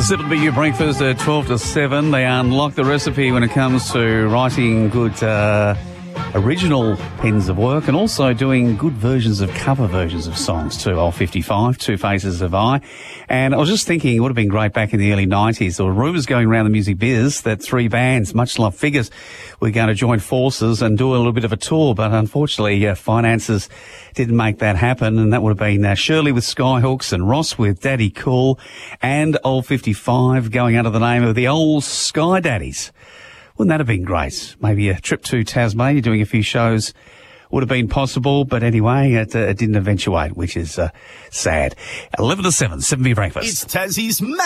7BU breakfast at 12 to 7. They unlock the recipe when it comes to writing good original pens of work and also doing good versions of cover versions of songs too. Old 55, Two Faces of I. And I was just thinking it would have been great back in the early 90s. There were rumours going around the music biz that three bands, much loved figures, were going to join forces and do a little bit of a tour. But unfortunately, finances didn't make that happen. And that would have been Shirley with Skyhooks and Ross with Daddy Cool and Old 55 going under the name of the Old Sky Daddies. Wouldn't that have been great? Maybe a trip to Tasmania, doing a few shows would have been possible. But anyway, it didn't eventuate, which is sad. 11 to 7, 7B breakfast. It's Tassie's